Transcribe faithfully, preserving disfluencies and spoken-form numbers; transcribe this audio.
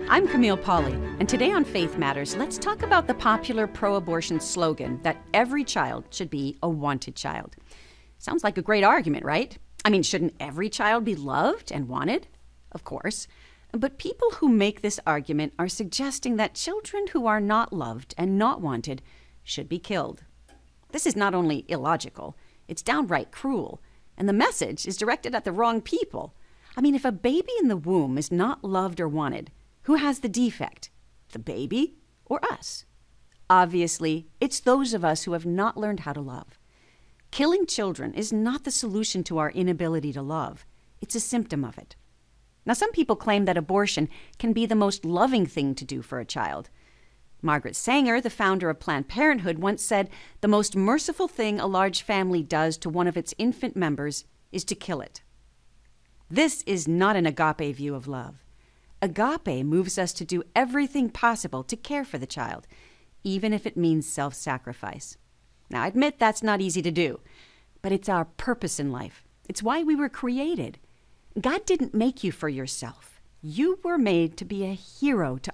I'm Camille Pauley, and today on Faith Matters, let's talk about the popular pro-abortion slogan that every child should be a wanted child. Sounds like a great argument, right? I mean, shouldn't every child be loved and wanted? Of course. But people who make this argument are suggesting that children who are not loved and not wanted should be killed. This is not only illogical, it's downright cruel, and the message is directed at the wrong people. I mean, if a baby in the womb is not loved or wanted, who has the defect? The baby or us? Obviously, it's those of us who have not learned how to love. Killing children is not the solution to our inability to love. It's a symptom of it. Now, some people claim that abortion can be the most loving thing to do for a child. Margaret Sanger, the founder of Planned Parenthood, once said, "The most merciful thing a large family does to one of its infant members is to kill it." This is not an agape view of love. Agape moves us to do everything possible to care for the child, even if it means self-sacrifice. Now, I admit that's not easy to do, but it's our purpose in life. It's why we were created. God didn't make you for yourself. You were made to be a hero to